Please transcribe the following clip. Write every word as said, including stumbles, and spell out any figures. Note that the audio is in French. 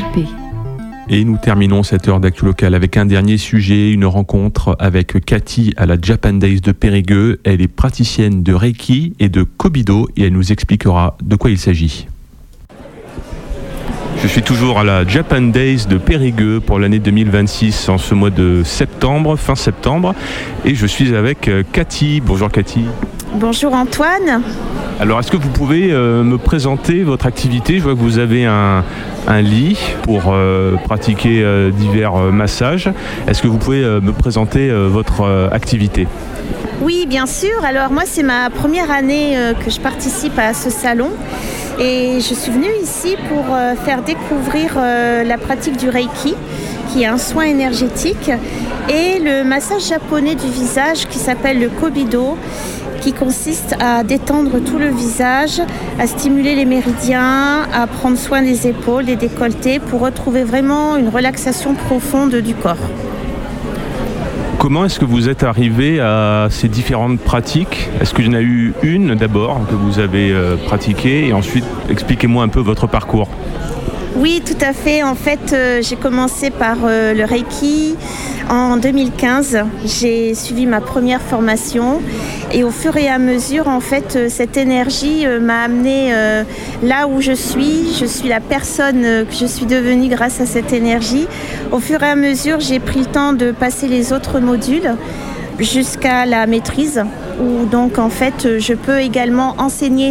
R P. Et nous terminons cette heure d'actu locale avec un dernier sujet, une rencontre avec Cathy à la Japan Days de Périgueux. Elle est praticienne de Reiki et de Kobido et elle nous expliquera de quoi il s'agit. Je suis toujours à la Japan Days de Périgueux pour l'année deux mille vingt-six en ce mois de septembre, fin septembre. Et je suis avec Cathy. Bonjour Cathy. Bonjour Antoine. Alors est-ce que vous pouvez euh, me présenter votre activité ? Je vois que vous avez un, un lit pour euh, pratiquer euh, divers euh, massages. Est-ce que vous pouvez euh, me présenter euh, votre euh, activité ? Oui, bien sûr. Alors moi, c'est ma première année euh, que je participe à ce salon. Et je suis venue ici pour euh, faire découvrir euh, la pratique du Reiki, qui est un soin énergétique, et le massage japonais du visage qui s'appelle le Kobido, qui consiste à détendre tout le visage, à stimuler les méridiens, à prendre soin des épaules, des décolletés, pour retrouver vraiment une relaxation profonde du corps. Comment est-ce que vous êtes arrivé à ces différentes pratiques ? Est-ce qu'il y en a eu une d'abord que vous avez euh, pratiquée et ensuite expliquez-moi un peu votre parcours. Oui, tout à fait. En fait, euh, j'ai commencé par euh, le Reiki en deux mille quinze. J'ai suivi ma première formation et au fur et à mesure, en fait, euh, cette énergie euh, m'a amenée euh, là où je suis. Je suis la personne euh, que je suis devenue grâce à cette énergie. Au fur et à mesure, j'ai pris le temps de passer les autres modules jusqu'à la maîtrise où donc en fait je peux également enseigner